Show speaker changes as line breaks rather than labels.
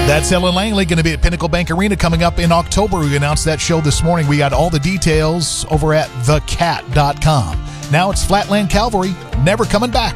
That's Ellen Langley, going to be at Pinnacle Bank Arena coming up in October. We announced that show this morning. We got all the details over at thecat.com. Now it's Flatland Cavalry, never coming back.